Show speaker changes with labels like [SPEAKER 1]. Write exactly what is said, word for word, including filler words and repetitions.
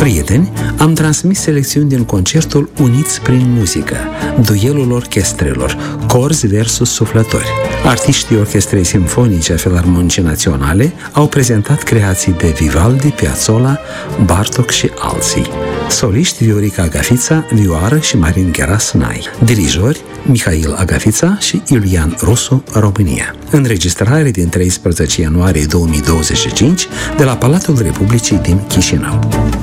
[SPEAKER 1] Prieteni, am transmis selecțiuni din concertul Uniți prin muzică, duelul orchestrelor, corzi versus suflători. Artiștii Orchestrei Simfonice a Filarmonicii Naționale au prezentat creații de Vivaldi, Piazzolla, Bartók și alții. Soliști Viorica Agafița, vioară și Marin Gherasnai. Dirijori Mihail Agafița și Iulian Rusu, România. Înregistrare din treisprezece ianuarie două mii douăzeci și cinci de la Palatul Republicii din Chișinău.